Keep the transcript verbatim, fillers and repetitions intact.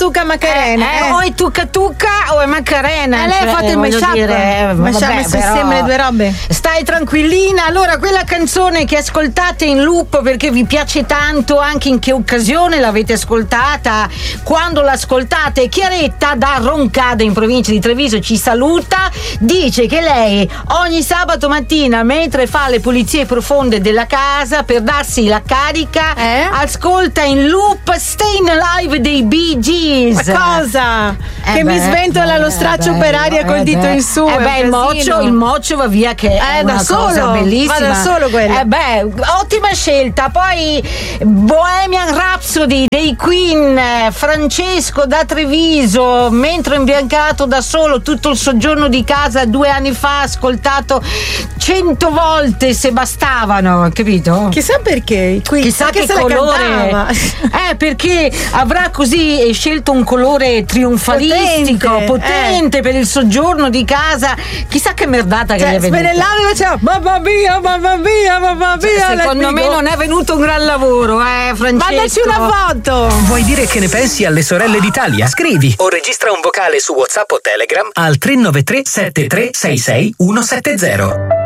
tucca Macarena. Eh, eh, eh. o è tucca tucca o è Macarena. E lei cioè, ha fatto il voglio mashup. dire, Mashup, vabbè, messo però insieme le due robe. Stai tranquillina. Allora, quella canzone che ascoltate in loop perché vi piace tanto, anche in che occasione l'avete ascoltata? Quando l'ascoltate? Chiaretta da Roncada in provincia di Treviso ci saluta, dice che lei ogni sabato mattina mentre fa le pulizie profonde della casa per darsi la carica eh? ascolta in loop Stayin' Alive dei Bee Gees. Ma cosa? Eh che beh, mi sventola eh lo beh, straccio beh, per aria eh col dito beh. in su. Eh è beh, il un mocio, casino. il mocio va via che è Eh, da una solo, cosa bellissima. va da solo quello. Eh beh, ottima scelta. Poi Bohemian Rhapsody dei Queen, eh, Francesco da Treviso, mentre imbiancato da solo tutto il soggiorno di casa due anni fa, ha ascoltato cento volte se bastavano, capito? Chissà perché. Qui, Chissà perché che se la colore. cantava. Eh, perché avrà così scelto un colore trionfalistico, Potente, potente eh. per il soggiorno di casa. Chissà che merdata che gli Cioè, è venuta. smenellavi e faceva mamma mia, mamma mia, mamma mia. Cioè, secondo me non è venuto un gran lavoro, eh, Francesco. Mandaci una foto. Vuoi dire che ne pensi alle sorelle d'Italia? Scrivi o registra un vocale su WhatsApp o Telegram al tre nove tre sette tre sei sei uno sette zero.